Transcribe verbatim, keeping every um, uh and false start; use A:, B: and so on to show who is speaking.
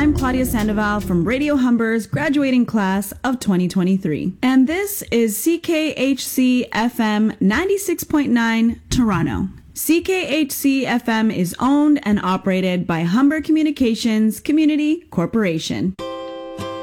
A: I'm Claudia Sandoval from Radio Humber's graduating class of twenty twenty-three. And this is C K H C F M ninety-six point nine, Toronto. C K H C F M is owned and operated by Humber Communications Community Corporation.